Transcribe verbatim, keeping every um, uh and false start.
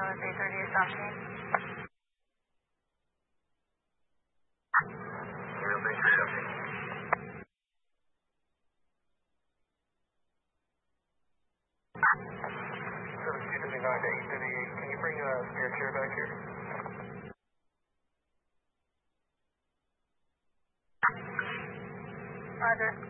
one three thirty is option. Real big accepting. seven two nine to eight thirty-eight, can you bring a spare chair back here? Roger.